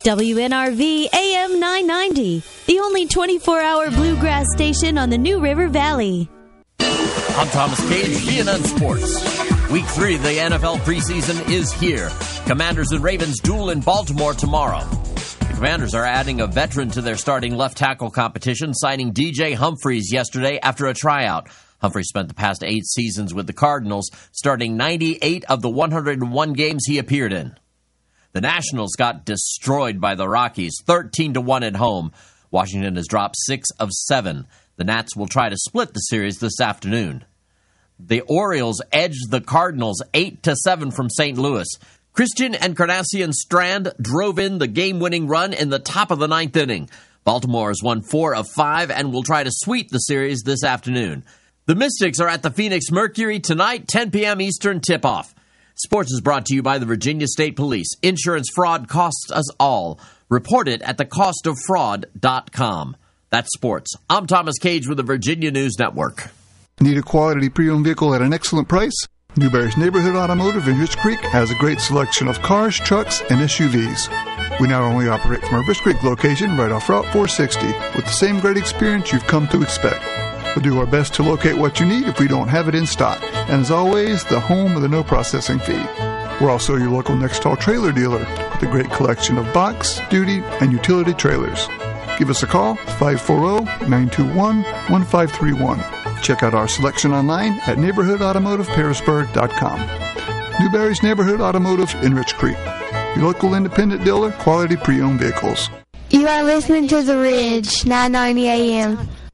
WNRV AM 990, the only 24-hour bluegrass station on the New River Valley. I'm Thomas Cage, CNN Sports. Week 3 of the NFL preseason is here. Commanders and Ravens duel in Baltimore tomorrow. The Commanders are adding a veteran to their starting left tackle competition, signing DJ Humphries yesterday after a tryout. Humphries spent the past 8 seasons with the Cardinals, starting 98 of the 101 games he appeared in. The Nationals got destroyed by the Rockies, 13-1 at home. Washington has dropped 6 of 7. The Nats will try to split the series this afternoon. The Orioles edged the Cardinals 8-7 from St. Louis. Christian Encarnacion Strand drove in the game-winning run in the top of the 9th inning. Baltimore has won 4 of 5 and will try to sweep the series this afternoon. The Mystics are at the Phoenix Mercury tonight, 10 p.m. Eastern tip-off. Sports is brought to you by the Virginia State Police. Insurance fraud costs us all. Report it at thecostoffraud.com. That's sports. I'm Thomas Cage with the Virginia News Network. Need a quality pre-owned vehicle at an excellent price? Newberry's Neighborhood Automotive in Rich Creek has a great selection of cars, trucks, and SUVs. We not only operate from our Rich Creek location right off Route 460 with the same great experience you've come to expect. We'll do our best to locate what you need if we don't have it in stock. And as always, the home of the no processing fee. We're also your local Nextall trailer dealer with a great collection of box, duty, and utility trailers. Give us a call, 540-921-1531. Check out our selection online at neighborhoodautomotiveparisburg.com. Newberry's Neighborhood Automotive in Rich Creek. Your local independent dealer, quality pre-owned vehicles. You are listening to The Ridge, 990 AM.